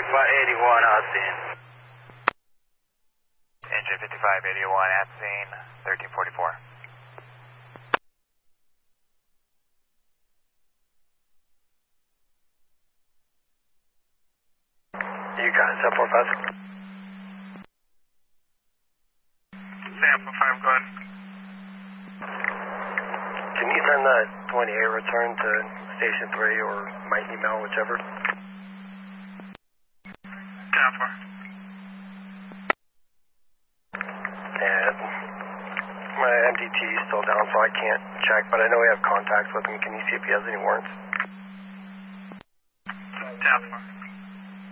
at scene. Engine 5581 at scene, 1344. You got 745. 745, go ahead. Can you send that 28 return to Station 3 or my email, whichever? 10-4. And my MDT is still down, so I can't check, but I know we have contacts with him. Can you see if he has any warrants? 10-4.